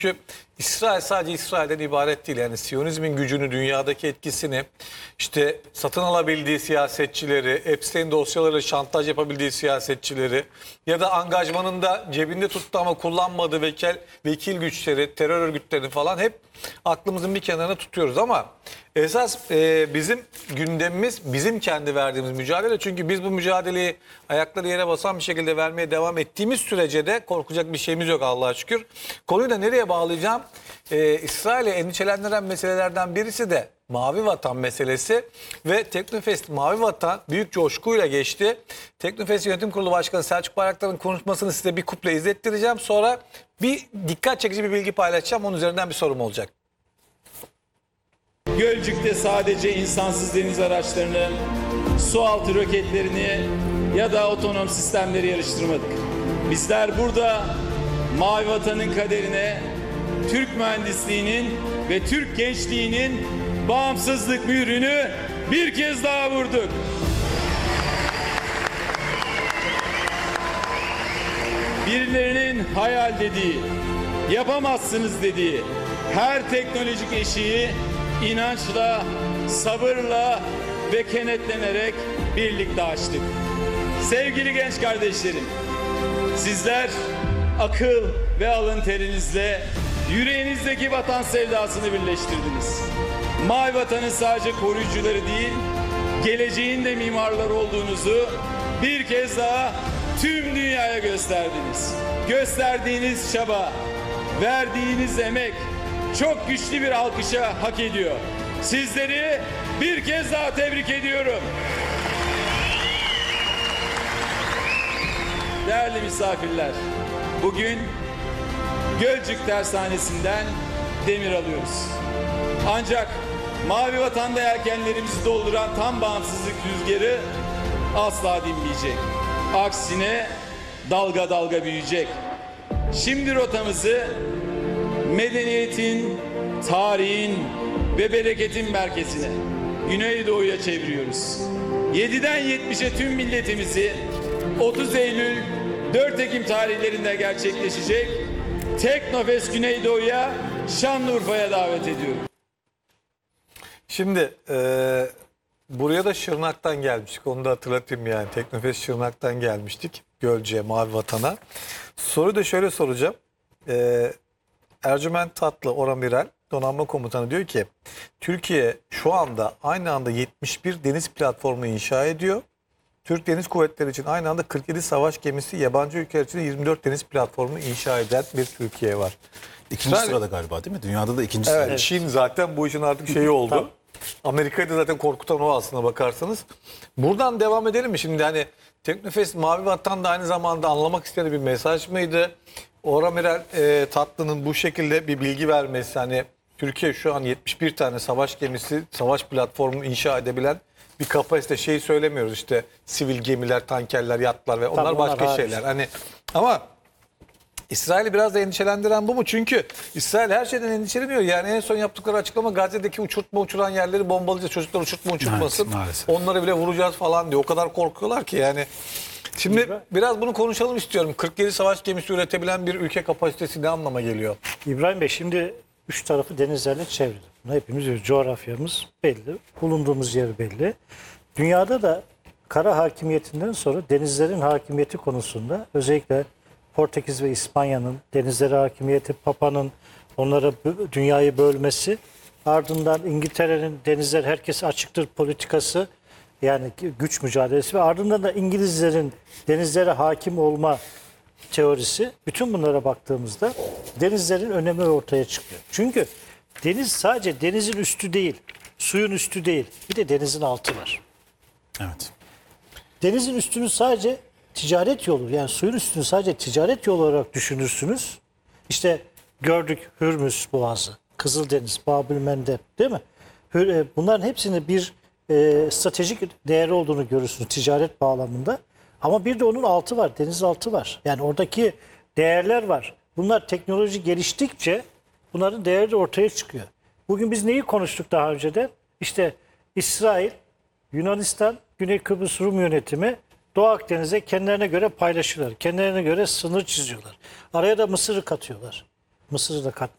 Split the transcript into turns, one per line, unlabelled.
Çünkü İsrail sadece İsrail'den ibaret değil. Yani Siyonizmin gücünü, dünyadaki etkisini, işte satın alabildiği siyasetçileri, Epstein dosyaları şantaj yapabildiği siyasetçileri ya da angajmanında cebinde tuttu ama kullanmadığı vekil güçleri, terör örgütlerini falan hep aklımızın bir kenarına tutuyoruz. Ama esas bizim gündemimiz bizim kendi verdiğimiz mücadele. Çünkü biz bu mücadeleyi ayakları yere basan bir şekilde vermeye devam ettiğimiz sürece de korkacak bir şeyimiz yok Allah'a şükür. Konuyu da nereye bağlayacağım? İsrail'i endişelendiren meselelerden birisi de Mavi Vatan meselesi ve Teknofest Mavi Vatan büyük coşkuyla geçti. Teknofest Yönetim Kurulu Başkanı Selçuk Bayraktar'ın konuşmasını size bir kuple izlettireceğim. Sonra bir dikkat çekici bir bilgi paylaşacağım. Onun üzerinden bir sorum olacak.
Gölcük'te sadece insansız deniz araçlarını, sualtı roketlerini ya da otonom sistemleri yarıştırmadık. Bizler burada Mavi Vatan'ın kaderine Türk mühendisliğinin ve Türk gençliğinin bağımsızlık mührünü bir kez daha vurduk. Birilerinin hayal dediği, yapamazsınız dediği her teknolojik eşiği inançla, sabırla ve kenetlenerek birlikte aştık. Sevgili genç kardeşlerim, sizler akıl ve alın terinizle yüreğinizdeki vatan sevdasını birleştirdiniz. Mavi Vatan'ın sadece koruyucuları değil, geleceğin de mimarları olduğunuzu bir kez daha tüm dünyaya gösterdiniz. Gösterdiğiniz çaba, verdiğiniz emek çok güçlü bir alkışa hak ediyor. Sizleri bir kez daha tebrik ediyorum. Değerli misafirler, bugün Gölcük Tersanesi'nden demir alıyoruz. Ancak Mavi Vatan'da yelkenlerimizi dolduran tam bağımsızlık rüzgarı asla dinmeyecek. Aksine dalga dalga büyüyecek. Şimdi rotamızı medeniyetin, tarihin ve bereketin merkezine, Güneydoğu'ya çeviriyoruz. 7'den 70'e tüm milletimizi 30 Eylül 4 Ekim tarihlerinde gerçekleşecek Teknofest Güneydoğu'ya, Şanlıurfa'ya davet ediyorum.
Şimdi buraya da Şırnak'tan gelmiştik. Onu da hatırlatayım yani. Teknofest Şırnak'tan gelmiştik. Gölcük'e, Mavi Vatan'a. Soruyu da şöyle soracağım. Ercüment Tatlı Oramiral Donanma Komutanı diyor ki Türkiye şu anda aynı anda 71 deniz platformu inşa ediyor. Türk Deniz Kuvvetleri için aynı anda 47 savaş gemisi, yabancı ülkeler için 24 deniz platformu inşa eden bir Türkiye var.
İkinci sırada galiba değil mi? Dünyada da ikinci sırada.
Evet, Çin zaten bu işin artık şeyi oldu. Amerika'yı da zaten korkutan o aslına bakarsanız. Buradan devam edelim mi? Şimdi hani Teknofest Mavi Vatan da aynı zamanda anlamak istediği bir mesaj mıydı? Oramiral Tatlı'nın bu şekilde bir bilgi vermesi, hani Türkiye şu an 71 tane savaş gemisi, savaş platformu inşa edebilen bir kapasite, şey söylemiyoruz işte sivil gemiler, tankerler, yatlar ve onlar başka şeyler. Hani ama İsrail'i biraz da endişelendiren bu mu? Çünkü İsrail her şeyden endişeleniyor. Yani en son yaptıkları açıklama Gazze'deki uçuran yerleri bombalayacağız. Çocuklar uçurtmasın.
Evet,
onları bile vuracağız falan diyor. O kadar korkuyorlar ki yani. Şimdi biraz bunu konuşalım istiyorum. 47 savaş gemisi üretebilen bir ülke kapasitesi ne anlama geliyor?
İbrahim Bey, şimdi üç tarafı denizlerle çevrili. Hepimiz biliyoruz. Coğrafyamız belli. Bulunduğumuz yer belli. Dünyada da kara hakimiyetinden sonra denizlerin hakimiyeti konusunda özellikle Portekiz ve İspanya'nın denizlere hakimiyeti, Papa'nın onlara dünyayı bölmesi, ardından İngiltere'nin denizler herkes açıktır politikası, yani güç mücadelesi ve ardından da İngilizlerin denizlere hakim olma teorisi, bütün bunlara baktığımızda denizlerin önemi ortaya çıkıyor. Çünkü deniz sadece denizin üstü değil, suyun üstü değil, bir de denizin altı var.
Evet.
Denizin üstünü sadece ticaret yolu, yani suyun üstünü sadece ticaret yolu olarak düşünürsünüz. İşte gördük Hürmüz Boğazı, Kızıldeniz, Babülmendeb, değil mi? Bunların hepsinin bir stratejik değeri olduğunu görürsünüz ticaret bağlamında. Ama bir de onun altı var, deniz altı var. Yani oradaki değerler var. Bunlar teknoloji geliştikçe bunların değeri de ortaya çıkıyor. Bugün biz neyi konuştuk daha önce de? İşte İsrail, Yunanistan, Güney Kıbrıs Rum yönetimi Doğu Akdeniz'e kendilerine göre paylaşıyorlar. Kendilerine göre sınır çiziyorlar. Araya da Mısır'ı katıyorlar. Mısır'ı da